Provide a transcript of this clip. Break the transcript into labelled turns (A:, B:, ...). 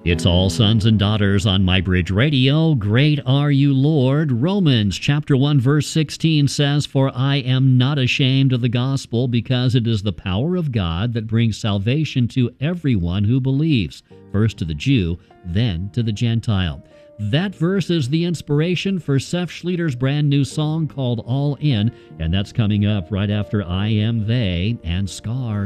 A: It's all sons and daughters on MyBridge Radio. Great are you, Lord. Romans chapter 1 verse 16 says, "For I am not ashamed of the gospel, because it is the power of God that brings salvation to everyone who believes, first to the Jew, then to the Gentile." That verse is the inspiration for Seth Schlueter's brand new song called All In, and that's coming up right after I Am They and Scars.